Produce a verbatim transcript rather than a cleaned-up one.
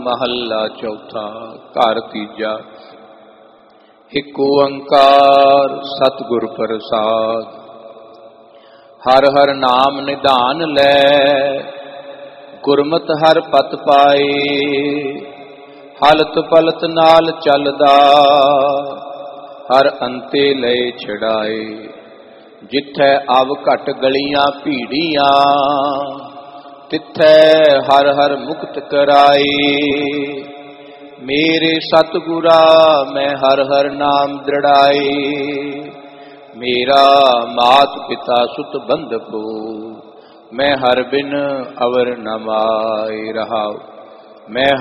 महला चौथा। घर तीजा। एक ओंकार सतगुर प्रसाद। हर हर नाम निधान लै, गुरमत हर पत पाए। हलत पलत नाल चलदा, हर अंते लय छड़ाए। जिथै अव घट गलियां भीड़ियां, तिथै हर हर मुक्त कराए। मेरे सतगुरा मैं हर हर नाम दृढ़ाए। मेरा मात पिता सुत बंधपो, मैं हर बिन अवर न माए। रहाओ। मैं